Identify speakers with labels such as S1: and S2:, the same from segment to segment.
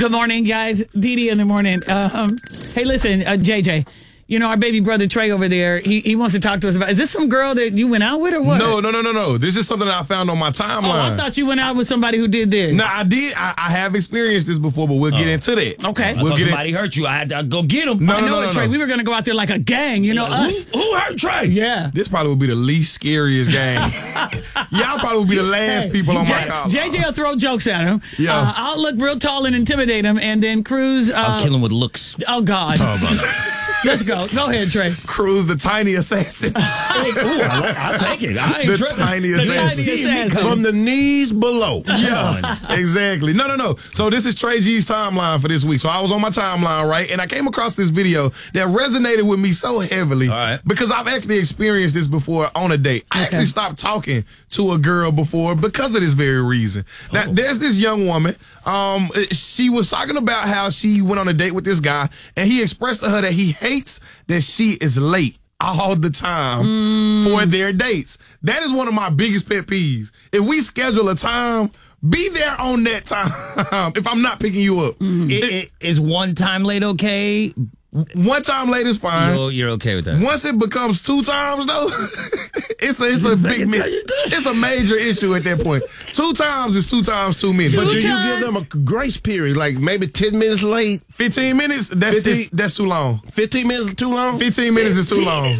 S1: Good morning, guys. Dee Dee in the morning. Hey, listen, JJ. You know, our baby brother Trey over there, he wants to talk to us about, is this some girl that you went out with or what?
S2: No. This is something that I found on my timeline.
S1: Oh, I thought you went out with somebody who did this.
S2: No, I did. I have experienced this before, but we'll get into that.
S1: Okay.
S3: We'll somebody hurt you. I had to go get him.
S1: I know it, Trey. We were going to go out there like a gang, us.
S3: Who hurt Trey?
S1: Yeah.
S2: This probably would be the least scariest gang. Y'all probably would be the last people on my college.
S1: JJ will throw jokes at him.
S2: Yeah.
S1: I'll look real tall and intimidate him, and then Cruz.
S3: I'll kill him with looks.
S1: Oh, God. Let's go. Go ahead, Trey.
S2: Cruz, the tiny assassin.
S3: I'll take it. I ain't
S2: The
S3: tripping.
S2: tiny assassin.
S4: From the knees below.
S2: Yeah, exactly. No. So this is Trey G's timeline for this week. So I was on my timeline, right? And I came across this video that resonated with me so heavily because I've actually experienced this before on a date. I actually stopped talking to a girl before because of this very reason. Now, there's this young woman. She was talking about how she went on a date with this guy, and he expressed to her that he hates that she is late all the time for their dates. That is one of my biggest pet peeves. If we schedule a time, be there on that time if I'm not picking you up.
S3: Is one time late okay?
S2: One time late is fine.
S3: You're okay with that?
S2: Once it becomes 2 times, though, it's a big it's a major issue at that point. 2 times is 2 times too many.
S4: But do you give them a grace period, like maybe 10 minutes late?
S2: 15 minutes? That's too long.
S4: 15 minutes is too long?
S2: 15 minutes is too long.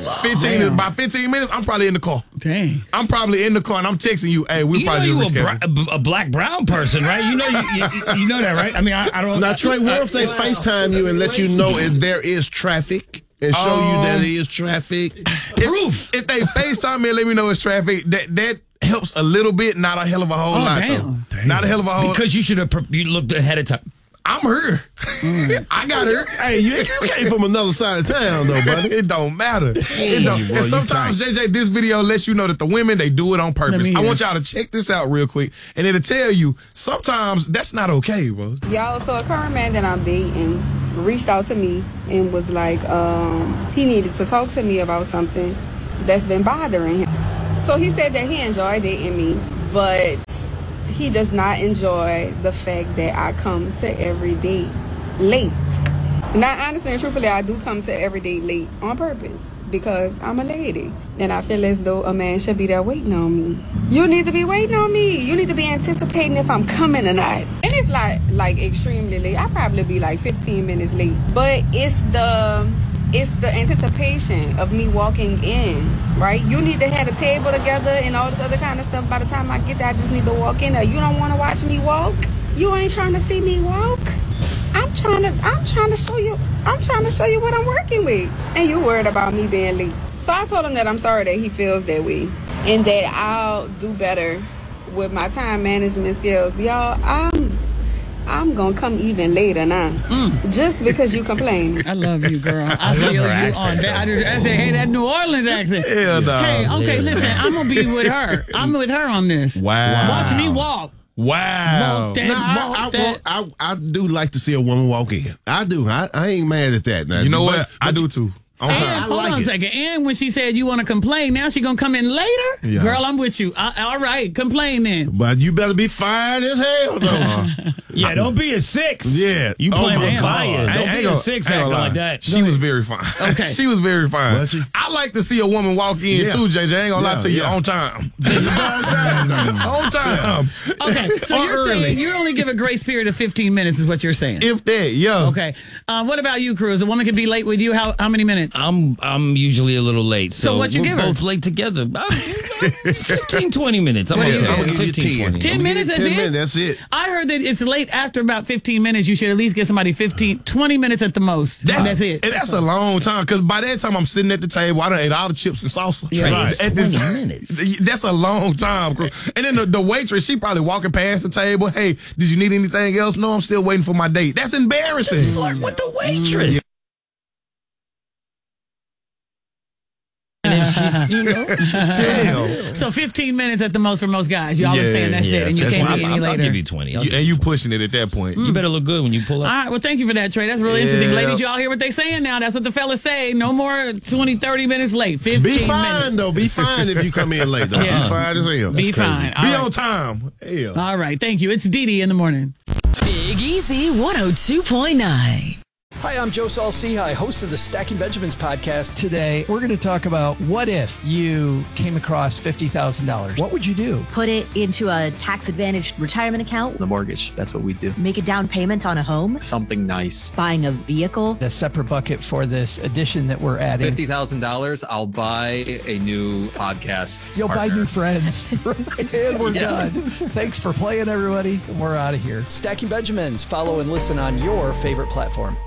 S2: 15 minutes, I'm probably in the car.
S1: Dang.
S2: I'm probably in the car and I'm texting you, hey, we probably
S3: reschedule. a black-brown person, right? You know that, right? I mean, I don't...
S4: Now, Trey, what if they FaceTime you and let you know if there is traffic and show you that there is traffic?
S2: Proof. If they FaceTime me and let me know it's traffic, that helps a little bit, not a hell of a whole lot, though. Not a hell of a whole lot.
S3: Because you should have looked ahead of time.
S2: I'm her. I got her.
S4: Hey, you came from another side of town, though, buddy.
S2: It don't matter. And sometimes, JJ, this video lets you know that the women, they do it on purpose. I want y'all to check this out real quick, and it'll tell you sometimes that's not okay, bro.
S5: Y'all, so a current man that I'm dating reached out to me and was like, he needed to talk to me about something that's been bothering him. So he said that he enjoyed dating me, but he does not enjoy the fact that I come to every date late. Now, honestly and truthfully, I do come to every date late on purpose because I'm a lady. And I feel as though a man should be there waiting on me. You need to be waiting on me. You need to be anticipating if I'm coming or not. And it's like extremely late. I'll probably be like 15 minutes late. But it's the anticipation of me walking in, right? You need to have a table together and all this other kind of stuff. By the time I get there, I just need to walk in there. You don't want to watch me walk? You ain't trying to see me walk? I'm trying to show you what I'm working with. And you worried about me being late. So I told him that I'm sorry that he feels that way and that I'll do better with my time management skills. Y'all, I'm going to come even later now. Just because you complain.
S1: I love you, girl. I feel you on that. I say, hey, that New Orleans accent.
S2: Hell no.
S1: Hey, okay, listen, I'm going to be with her. I'm with her on this.
S2: Wow.
S1: Watch me walk.
S2: Wow.
S1: Walk that,
S4: I do like to see a woman walk in. I do. I ain't mad at that. Now,
S2: you know what? I do too.
S1: Hold on a second. And when she said you want to complain, now she going to come in later?
S2: Yeah.
S1: Girl, I'm with you. All right, complain then.
S4: But you better be fine as hell, though.
S3: Yeah, don't be a 6.
S4: Yeah.
S3: You playing with fire. Don't
S2: I
S3: be a 6 acting like that.
S2: She was very fine.
S1: Okay.
S2: She was very fine.
S4: Was she?
S2: I like to see a woman walk in too, JJ. I ain't gonna lie to you. On time. On time.
S1: Okay, so you're saying you only give a grace period of 15 minutes is what you're saying.
S2: If that, yeah.
S1: Okay. What about you, Cruz? A woman can be late with you. How many minutes?
S3: I'm usually a little late. So
S1: what you
S3: we're
S1: give her?
S3: both late together. 15, 20 minutes. I'm okay.
S4: I'm gonna give you 10.
S1: 10 minutes, that's
S4: 10
S1: it?
S4: minutes, that's it.
S1: I heard that it's late after about 15 minutes. You should at least get somebody 20 minutes at the most. That's it.
S2: And that's a long time because by that time I'm sitting at the table. I done ate all the chips and salsa.
S1: Yeah.
S3: Right.
S2: At this
S3: 20 minutes.
S2: That's a long time. And then the waitress, she probably walking past the table. Hey, did you need anything else? No, I'm still waiting for my date. That's embarrassing.
S3: Just flirt with the waitress. And if she's,
S1: So 15 minutes at the most for most guys. You always saying that's it, and you can't be any later.
S3: I'll give you 20.
S2: And you pushing it at that point.
S3: You better look good when you pull up.
S1: All right, well, thank you for that, Trey. That's really interesting. Ladies, y'all hear what they saying now. That's what the fellas say. No more 20, 30 minutes late. 15
S4: Be fine,
S1: minutes.
S4: though. Be fine if you come in late, though.
S1: Yeah.
S4: Be fine as hell.
S1: Be fine.
S2: Be on time. Hell.
S1: All right, thank you. It's Dee Dee in the morning.
S6: Big Easy 102.9.
S7: Hi, I'm Joe Saul-Sehy, host of the Stacking Benjamins podcast.
S8: Today, we're going to talk about what if you came across $50,000? What would you do?
S9: Put it into a tax-advantaged retirement account.
S8: The mortgage, that's what we do.
S9: Make a down payment on a home.
S8: Something nice.
S9: Buying a vehicle.
S8: A separate bucket for this addition that we're adding.
S10: $50,000, I'll buy a new podcast.
S8: You'll
S10: partner.
S8: buy new friends. And we're done. Thanks for playing, everybody. And we're out of here.
S7: Stacking Benjamins. Follow and listen on your favorite platform.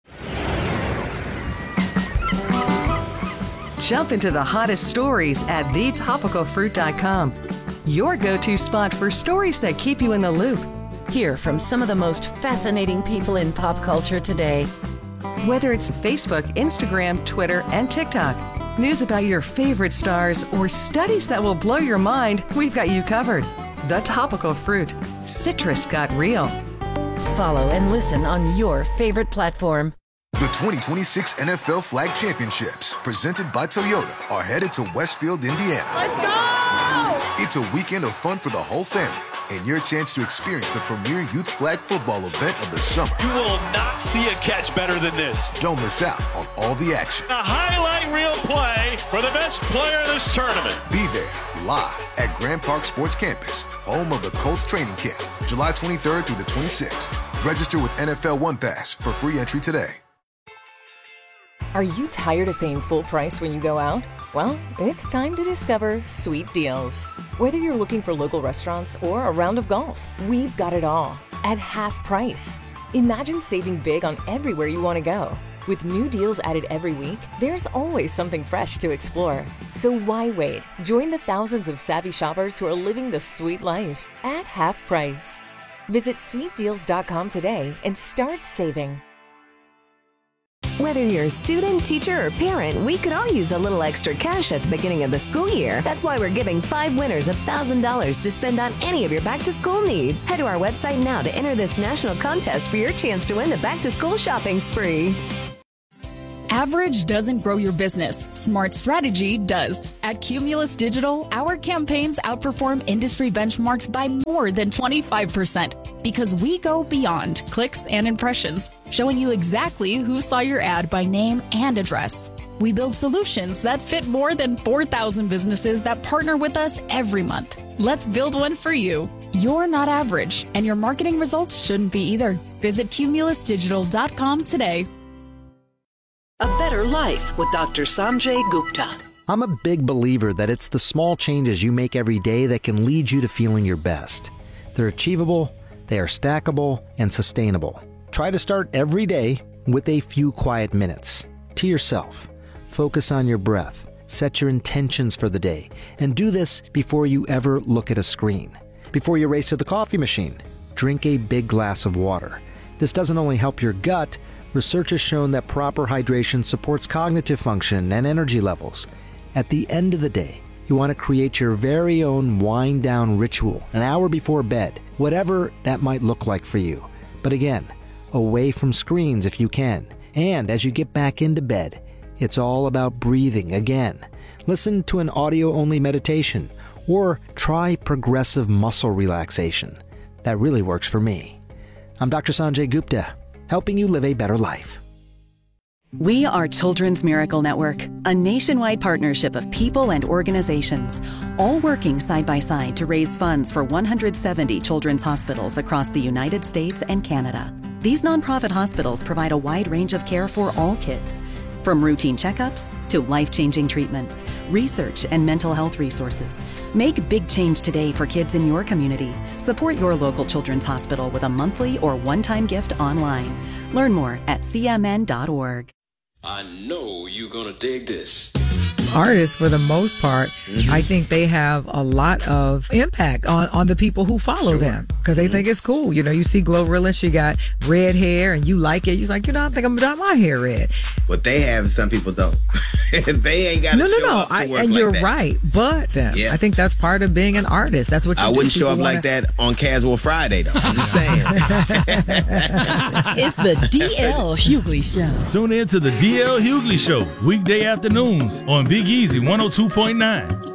S11: Jump into the hottest stories at thetopicalfruit.com. Your go-to spot for stories that keep you in the loop.
S12: Hear from some of the most fascinating people in pop culture today.
S11: Whether it's Facebook, Instagram, Twitter, and TikTok, news about your favorite stars, or studies that will blow your mind, we've got you covered. The Topical Fruit. Citrus got real.
S12: Follow and listen on your favorite platform.
S13: The 2026 NFL Flag Championships, presented by Toyota, are headed to Westfield, Indiana.
S14: Let's go!
S13: It's a weekend of fun for the whole family and your chance to experience the premier youth flag football event of the summer.
S15: You will not see a catch better than this.
S13: Don't miss out on all the action.
S15: A highlight reel play for the best player in this tournament.
S13: Be there live at Grand Park Sports Campus, home of the Colts training camp, July 23rd through the 26th. Register with NFL One Pass for free entry today.
S16: Are you tired of paying full price when you go out? Well, it's time to discover Sweet Deals. Whether you're looking for local restaurants or a round of golf, we've got it all at half price. Imagine saving big on everywhere you want to go. With new deals added every week, there's always something fresh to explore. So why wait? Join the thousands of savvy shoppers who are living the sweet life at half price. Visit sweetdeals.com today and start saving.
S17: Whether you're a student, teacher, or parent, we could all use a little extra cash at the beginning of the school year. That's why we're giving 5 winners $1,000 to spend on any of your back-to-school needs. Head to our website now to enter this national contest for your chance to win the back-to-school shopping spree.
S18: Average doesn't grow your business. Smart strategy does. At Cumulus Digital, our campaigns outperform industry benchmarks by more than 25% because we go beyond clicks and impressions, showing you exactly who saw your ad by name and address. We build solutions that fit more than 4,000 businesses that partner with us every month. Let's build one for you. You're not average, and your marketing results shouldn't be either. Visit cumulusdigital.com today.
S6: A Better Life with Dr. Sanjay Gupta.
S19: I'm a big believer that it's the small changes you make every day that can lead you to feeling your best. They're achievable, they are stackable, and sustainable. Try to start every day with a few quiet minutes. To yourself. Focus on your breath. Set your intentions for the day. And do this before you ever look at a screen. Before you race to the coffee machine, drink a big glass of water. This doesn't only help your gut. Research has shown that proper hydration supports cognitive function and energy levels. At the end of the day, you want to create your very own wind-down ritual an hour before bed, whatever that might look like for you. But again, away from screens if you can. And as you get back into bed, it's all about breathing again. Listen to an audio-only meditation or try progressive muscle relaxation. That really works for me. I'm Dr. Sanjay Gupta, helping you live a better life.
S20: We are Children's Miracle Network, a nationwide partnership of people and organizations, all working side by side to raise funds for 170 children's hospitals across the United States and Canada. These nonprofit hospitals provide a wide range of care for all kids, from routine checkups to life-changing treatments, research, and mental health resources. Make big change today for kids in your community. Support your local children's hospital with a monthly or one-time gift online. Learn more at cmn.org.
S21: I know you're gonna dig this.
S22: Artists, for the most part, I think they have a lot of impact on the people who follow them because they think it's cool. You know, you see Glorilla, she got red hair and you like it. You're like, I think I'm gonna dye my hair red.
S23: What they have, some people don't. They ain't got to show up to work
S22: and
S23: like
S22: you're
S23: that.
S22: right. But I think that's part of being an artist. That's what you
S23: I
S22: do.
S23: wouldn't show up like that on Casual Friday, though. I'm just saying.
S6: It's the D.L. Hughley Show.
S3: Tune in to the D.L. Hughley Show, weekday afternoons on Big Easy 102.9.